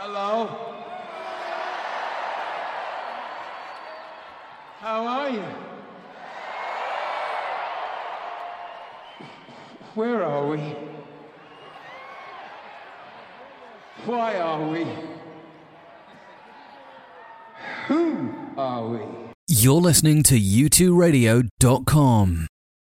Hello? How are you? Where are we? Why are we? Who are we? You're listening to u2radio.com.